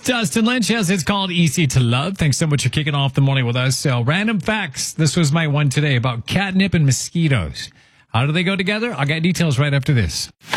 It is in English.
Dustin Lynch, yes, it's called Easy to Love. Thanks so much for kicking off the morning with us. So, random facts. This was my one today about catnip and mosquitoes. How do they go together? I'll get details right after this.